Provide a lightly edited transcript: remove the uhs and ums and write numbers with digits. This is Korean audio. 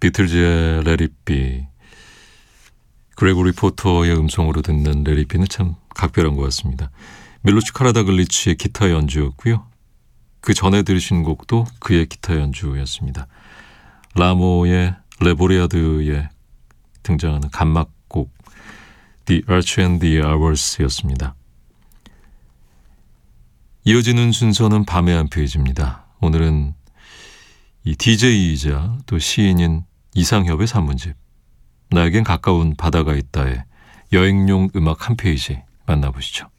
비틀즈의 Let It Be, 그레고리 포터의 음성으로 듣는 Let It Be는 참 각별한 것 같습니다. 멜로시 카라다글리치의 기타 연주였고요. 그 전에 들으신 곡도 그의 기타 연주였습니다. 라모의 레보리아드에 등장하는 간막곡 The Arch and the Hours 였습니다. 이어지는 순서는 밤의 한 페이지입니다. 오늘은 이 DJ이자 또 시인인 이상협의 산문집 나에겐 가까운 바다가 있다의 여행용 음악 한 페이지 만나보시죠.